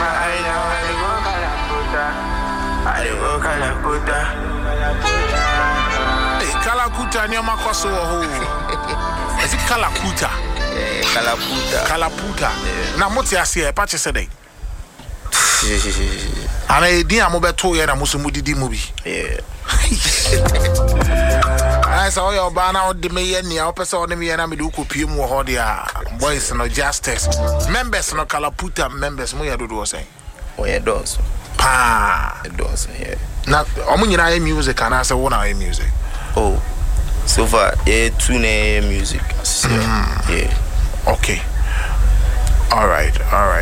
Hey, Kalakuta near Makoso. Is it Kalakuta? Kalaputa. Now, what's your say? Patch yesterday. And I didn't have about 2 years. I must move the movie. Yeah. I saw your banner out the mayor near Opesa on the Miana Miduku Pium or the boys no justice. Members no Kalaputa members, Moya do say. Oh, yeah, does. Pa, It does, yeah. now, I'm music and I say, what are music? Oh, so far, yeah, tune music. Yeah. Okay. All right.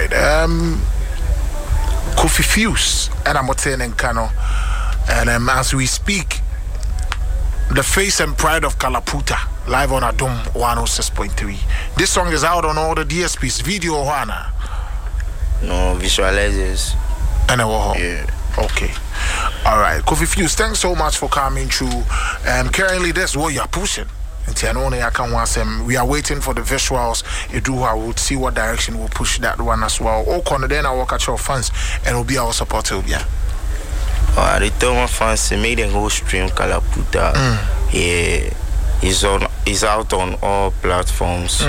Kofi Fuse and I'm saying Kano, and as we speak, the face and pride of Kalaputa live on Adom 106.3. This song is out on all the DSPs. Video Hana. No visualizers. And yeah. Okay. All right. Kofi Fuse, thanks so much for coming through. Currently, that's what you're pushing. We are waiting for the visuals. I will see what direction we'll push that one as well. Then I'll work at your fans and will be our support. Yeah. I tell my fans to make them go stream Kalaputa. Yeah. It's out on all platforms.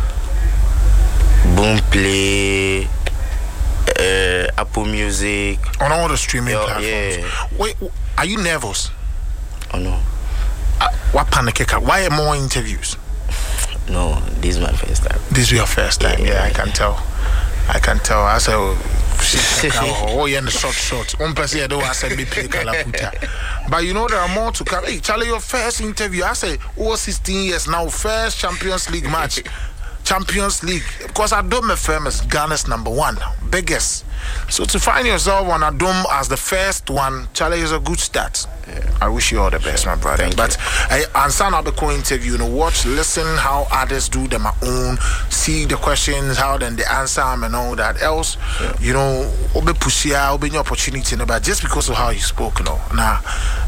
Boomplay, Apple Music. On all the streaming platforms. Yeah. Wait, are you nervous? Oh no. What panic? Why more interviews? No, this is my first time. This is your first time? Yeah, I can tell. I said, oh, you're in the short. One person I don't say me play Kalaputa. But you know there are more to come. Hey, Charlie, your first interview, I say, 16 years now, first Champions League match. Champions League. Because Adom FM is Ghana's #1, biggest. So to find yourself on Adom as the first one, Charlie, is a good start. Yeah. I wish you all the best, my brother. But I answer now the co-interview, watch, listen how others do them my own, see the questions, how then they answer them and all that else. Yeah. Obe pushia, obe new opportunity, but just because of how you spoke, now